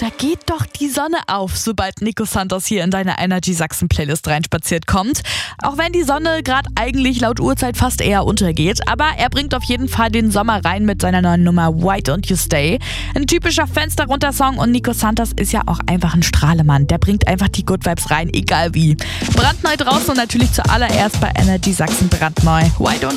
Da geht doch die Sonne auf, sobald Nico Santos hier in deine Energy Sachsen Playlist reinspaziert kommt. Auch wenn die Sonne gerade eigentlich laut Uhrzeit fast eher untergeht. Aber er bringt auf jeden Fall den Sommer rein mit seiner neuen Nummer Why Don't You Stay. Ein typischer Fenster-runter-Song und Nico Santos ist ja auch einfach ein Strahlemann. Der bringt einfach die Good Vibes rein, egal wie. Brandneu draußen und natürlich zuallererst bei Energy Sachsen brandneu. Why Don't